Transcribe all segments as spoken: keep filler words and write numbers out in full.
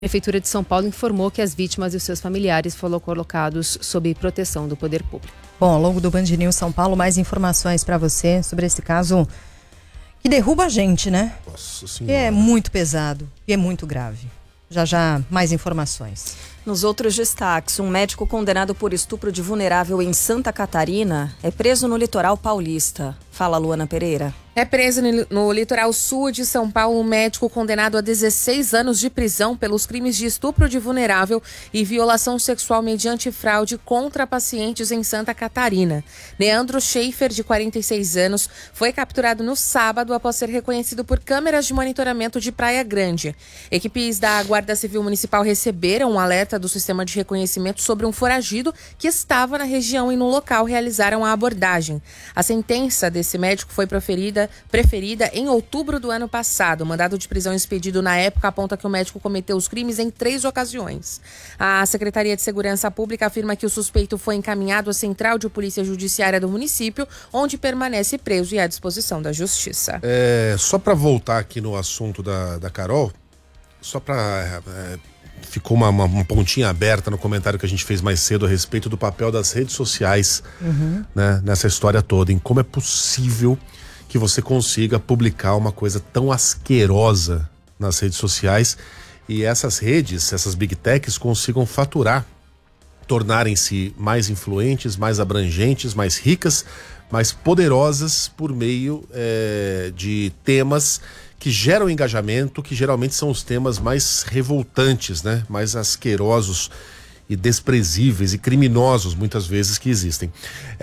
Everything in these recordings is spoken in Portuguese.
A Prefeitura de São Paulo informou que as vítimas e os seus familiares foram colocados sob proteção do poder público. Bom, ao longo do Band News São Paulo, mais informações para você sobre esse caso que derruba a gente, né? Nossa Que Senhora. é muito pesado e é muito grave. Já já mais informações. Nos outros destaques, um médico condenado por estupro de vulnerável em Santa Catarina é preso no litoral paulista. Fala, Luana Pereira. É preso no litoral sul de São Paulo um médico condenado a dezesseis anos de prisão pelos crimes de estupro de vulnerável e violação sexual mediante fraude contra pacientes em Santa Catarina. Leandro Schaefer, de quarenta e seis anos, foi capturado no sábado após ser reconhecido por câmeras de monitoramento de Praia Grande. Equipes da Guarda Civil Municipal receberam um alerta do sistema de reconhecimento sobre um foragido que estava na região e no local realizaram a abordagem. A sentença desse médico foi proferida preferida em outubro do ano passado. O mandado de prisão expedido na época aponta que o médico cometeu os crimes em três ocasiões. A Secretaria de Segurança Pública afirma que o suspeito foi encaminhado à Central de Polícia Judiciária do município, onde permanece preso e à disposição da Justiça. É, só para voltar aqui no assunto da, da Carol, só para... É, ficou uma, uma, uma pontinha aberta no comentário que a gente fez mais cedo a respeito do papel das redes sociais, uhum. né, nessa história toda, em como é possível que você consiga publicar uma coisa tão asquerosa nas redes sociais e essas redes, essas big techs consigam faturar, tornarem-se mais influentes, mais abrangentes, mais ricas, mais poderosas por meio é, de temas que geram engajamento, que geralmente são os temas mais revoltantes, né? Mais asquerosos e desprezíveis e criminosos, muitas vezes, que existem.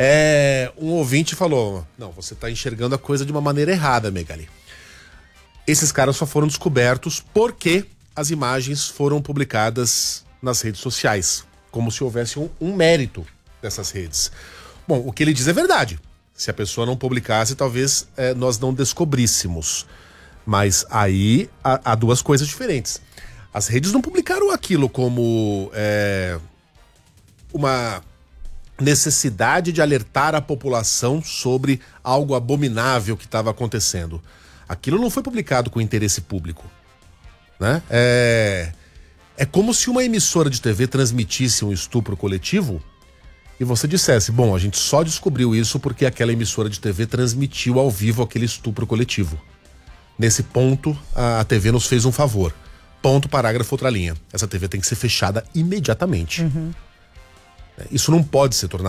É, um ouvinte falou, não, você está enxergando a coisa de uma maneira errada, Megali. Esses caras só foram descobertos porque as imagens foram publicadas nas redes sociais, como se houvesse um, um mérito dessas redes. Bom, o que ele diz é verdade. Se a pessoa não publicasse, talvez é, nós não descobríssemos. Mas aí há, há duas coisas diferentes. As redes não publicaram aquilo como é, uma necessidade de alertar a população sobre algo abominável que estava acontecendo. Aquilo não foi publicado com interesse público, né? É, é como se uma emissora de T V transmitisse um estupro coletivo e você dissesse, bom, a gente só descobriu isso porque aquela emissora de T V transmitiu ao vivo aquele estupro coletivo. Nesse ponto, a T V nos fez um favor. Ponto, parágrafo, outra linha. Essa T V tem que ser fechada imediatamente. Uhum. Isso não pode ser tornado